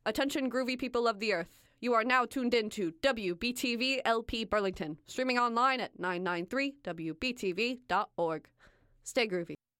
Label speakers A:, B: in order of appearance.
A: Attention groovy people of the earth. You are now tuned in to WBTV LP Burlington, streaming online at 993wbtv.org. Stay groovy.